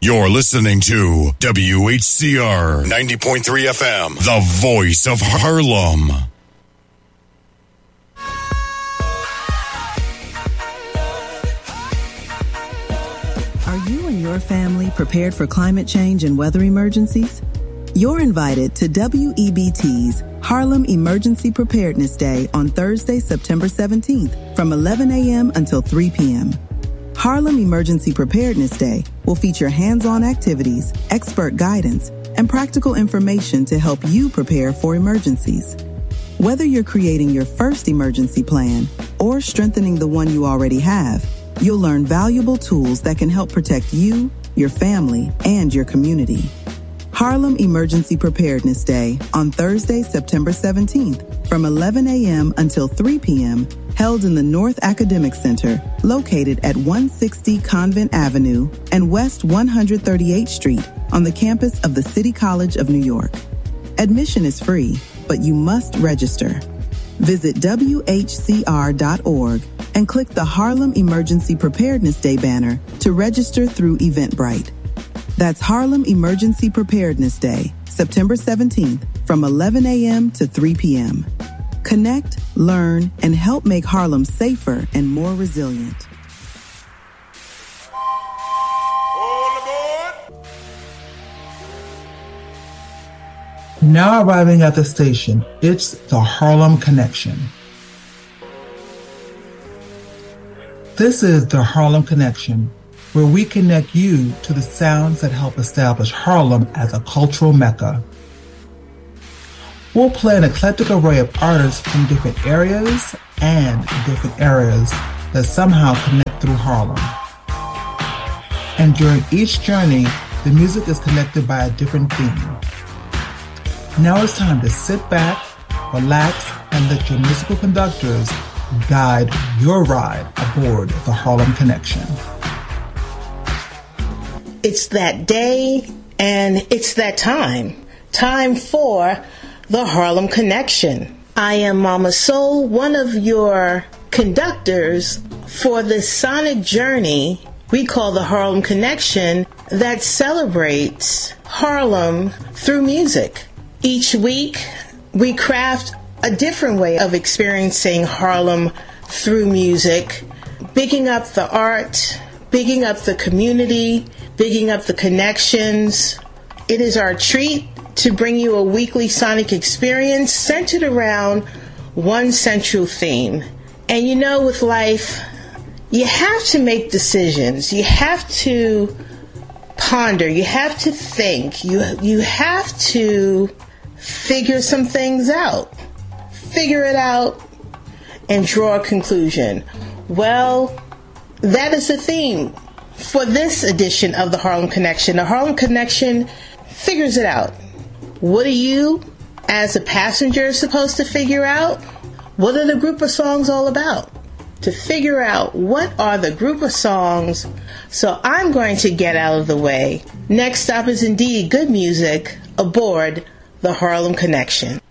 You're listening to WHCR 90.3 FM, the voice of Harlem. Are you and your family prepared for climate change and weather emergencies? You're invited to WEBT's Harlem Emergency Preparedness Day on Thursday, September 17th from 11 a.m. until 3 p.m. Harlem Emergency Preparedness Day will feature hands-on activities, expert guidance, and practical information to help you prepare for emergencies. Whether you're creating your first emergency plan or strengthening the one you already have, you'll learn valuable tools that can help protect you, your family, and your community. Harlem Emergency Preparedness Day on Thursday, September 17th from 11 a.m. until 3 p.m. held in the North Academic Center, located at 160 Convent Avenue and West 138th Street on the campus of the City College of New York. Admission is free, but you must register. Visit WHCR.org and click the Harlem Emergency Preparedness Day banner to register through Eventbrite. That's Harlem Emergency Preparedness Day, September 17th from 11 a.m. to 3 p.m. Connect, learn, and help make Harlem safer and more resilient. Now arriving at the station, it's the Harlem Connection. This is the Harlem Connection, where we connect you to the sounds that help establish Harlem as a cultural mecca. We'll play an eclectic array of artists from different areas and different eras that somehow connect through Harlem. And during each journey, the music is connected by a different theme. Now it's time to sit back, relax, and let your musical conductors guide your ride aboard the Harlem Connection. It's that day, and it's that time. Time for the Harlem Connection. I am Mama Soul, one of your conductors for this sonic journey we call the Harlem Connection that celebrates Harlem through music. Each week, we craft a different way of experiencing Harlem through music, bigging up the art, bigging up the community, bigging up the connections. It is our treat to bring you a weekly sonic experience centered around one central theme. And you know, with life, you have to make decisions. You have to ponder. You have to think. You have to figure some things out. Figure it out and draw a conclusion. Well, that is the theme for this edition of the Harlem Connection. The Harlem Connection figures it out. What are you, as a passenger, supposed to figure out? What are the group of songs all about? To figure out what are the group of songs, so I'm going to get out of the way. Next stop is indeed good music aboard the Harlem Connection.